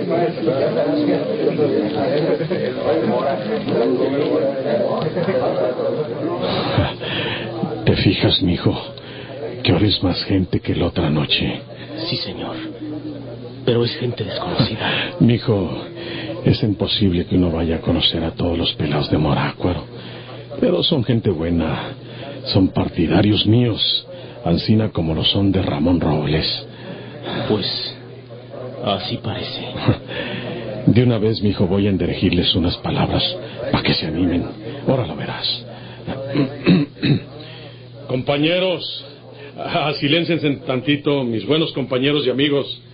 ¿Te fijas, mijo, que ahora es más gente que la otra noche? Sí, señor. Pero es gente desconocida. Mijo, es imposible que uno vaya a conocer a todos los pelados de Morácuaro. Pero son gente buena. Son partidarios míos, ansina como lo son de Ramón Robles. Pues así parece. De una vez, mijo, voy a enderejirles unas palabras para que se animen. Ahora lo verás. Compañeros, silénciense tantito, mis buenos compañeros y amigos.